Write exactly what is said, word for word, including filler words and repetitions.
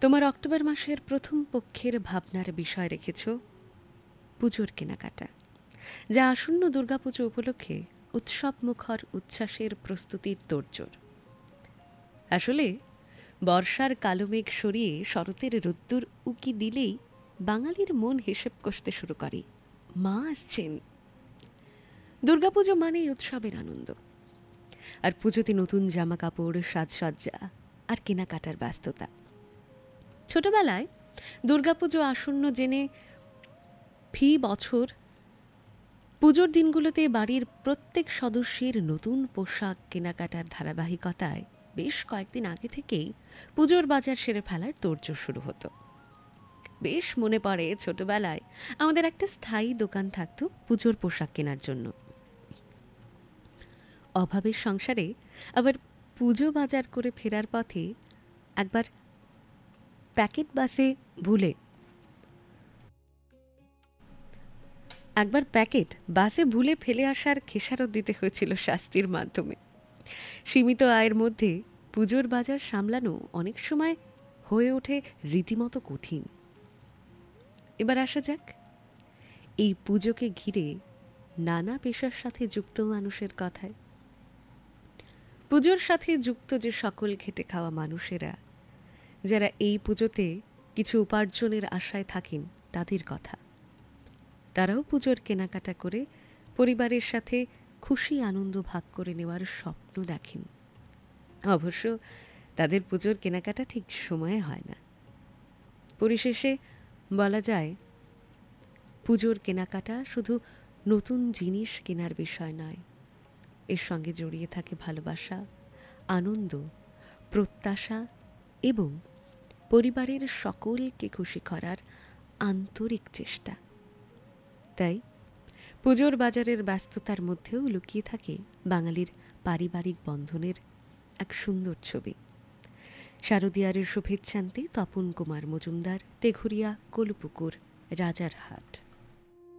তোমার অক্টোবর মাসের প্রথম পক্ষের ভাবনার বিষয় রেখেছ পুজোর কেনাকাটা, যা আসন্ন দুর্গাপুজো উপলক্ষে উৎসবমুখর উচ্ছ্বাসের প্রস্তুতির তোড়জোড়। আসলে বর্ষার কালো মেঘ সরিয়ে শরতের রোদ্দুর উকি দিলেই বাঙালির মন হিসেব কষতে শুরু করে, মা আসছেন। দুর্গাপুজো মানেই উৎসবের আনন্দ, আর পুজোতে নতুন জামা কাপড়, সাজসজ্জা আর কেনাকাটার ব্যস্ততা। ছোটবেলায় দুর্গাপুজো আসন্ন জেনে ফি বছর পুজোর দিনগুলোতে বাড়ির প্রত্যেক সদস্যের নতুন পোশাক কেনাকাটার ধারাবাহিকতায় বেশ কয়েকদিন আগে থেকেই পুজোর বাজার সেরে ফেলার তোড়জোড় শুরু হতো। বেশ মনে পড়ে, ছোটবেলায় আমাদের একটা স্থায়ী দোকান থাকতো পুজোর পোশাক কেনার জন্য। অভাবের সংসারে আবার পুজো বাজার করে ফেরার পথে একবার প্যাকেট বাসে ভুলে একবার প্যাকেট বাসে ভুলে ফেলে আসার খেসারত দিতে হয়েছিল শাস্তির মাধ্যমে। সীমিত আয়ের মধ্যে পুজোর বাজার সামলানো অনেক সময় হয়ে ওঠে রীতিমতো কঠিন। এবার আসা যাক এই পুজোকে ঘিরে নানা পেশার সাথে যুক্ত মানুষের কথায়। পুজোর সাথে যুক্ত যে সকল খেটে খাওয়া মানুষেরা, যারা এই পুজোতে কিছু উপার্জনের আশায় থাকেন, তাদের কথা। তারাও পুজোর কেনাকাটা করে পরিবারের সাথে খুশি আনন্দ ভাগ করে নেওয়ার স্বপ্ন দেখেন। অবশ্য তাদের পুজোর কেনাকাটা ঠিক সময়ে হয় না। পরিশেষে বলা যায়, পুজোর কেনাকাটা শুধু নতুন জিনিস কেনার বিষয় নয়, এর সঙ্গে জড়িয়ে থাকে ভালোবাসা, আনন্দ, প্রত্যাশা এবং পরিবারের সকলকে খুশি করার আন্তরিক চেষ্টা। তাই পুজোর বাজারের ব্যস্ততার মধ্যেও লুকিয়ে থাকে বাঙালির পারিবারিক বন্ধনের এক সুন্দর ছবি। শারদীয়ারের শুভেচ্ছান্তে তপন কুমার মজুমদার, তেঘুরিয়া, কলুপুকুর, রাজারহাট।